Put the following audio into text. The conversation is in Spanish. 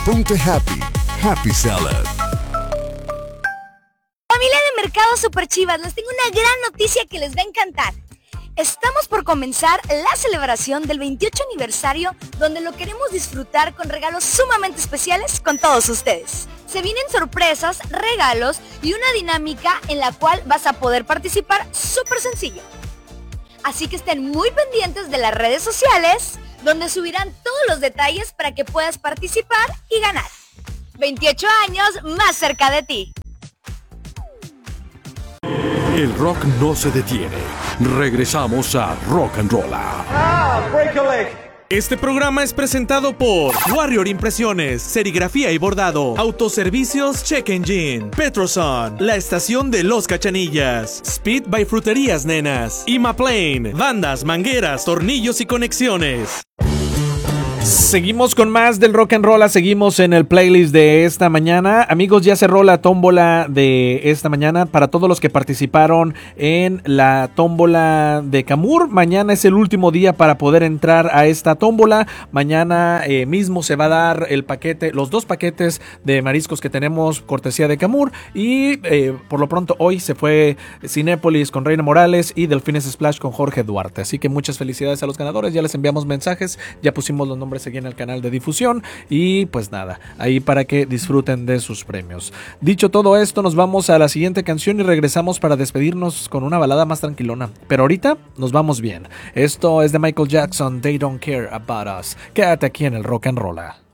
Ponte happy. Happy Salad. Familia de Mercado Super Chivas, les tengo una gran noticia que les va a encantar. Estamos por comenzar la celebración del 28 aniversario, donde lo queremos disfrutar con regalos sumamente especiales con todos ustedes. Se vienen sorpresas, regalos y una dinámica en la cual vas a poder participar súper sencillo. Así que estén muy pendientes de las redes sociales, donde subirán todos los detalles para que puedas participar y ganar. 28 años más cerca de ti. El rock no se detiene. Regresamos a Rock and Rolla. Este programa es presentado por Warrior Impresiones, Serigrafía y Bordado, Autoservicios Check Engine, Petroson, La Estación de los Cachanillas, Speed by Fruterías Nenas, Imaplane, bandas, mangueras, tornillos y conexiones. Seguimos con más del Rock and Roll, seguimos en el playlist de esta mañana. Amigos, ya cerró la tómbola de esta mañana para todos los que participaron en la tómbola de Camur. Mañana es el último día para poder entrar a esta tómbola. Mañana mismo se va a dar el paquete, los 2 paquetes de mariscos que tenemos cortesía de Camur. Y por lo pronto hoy se fue Cinépolis con Reina Morales y Delfines Splash con Jorge Duarte. Así que muchas felicidades a los ganadores, ya les enviamos mensajes, ya pusimos los nombres aquí en el canal de difusión y pues nada, ahí para que disfruten de sus premios. Dicho todo esto, nos vamos a la siguiente canción y regresamos para despedirnos con una balada más tranquilona, pero ahorita nos vamos bien. Esto es de Michael Jackson, They Don't Care About Us. Quédate aquí en el Rock and Rolla.